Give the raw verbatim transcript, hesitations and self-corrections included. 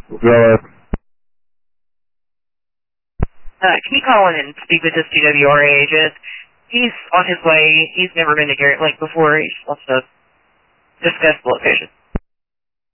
Hello. Uh, can you call in and speak with this G W R A agent? He's on his way. He's never been to Garrett Lake before. He just wants to discuss the location.